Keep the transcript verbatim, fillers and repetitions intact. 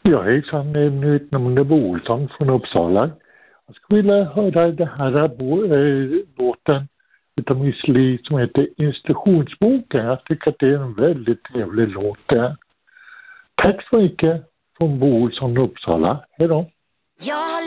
Ja, hejsan, nytt namn Bo Olsson från Uppsala. Jag skulle vilja höra det här bo, äh, båten utav Miss Li som heter Instruktionsboken. Jag tycker att det är en väldigt trevlig låt där. Tack så mycket från Bo Olsson Uppsala. Hej då!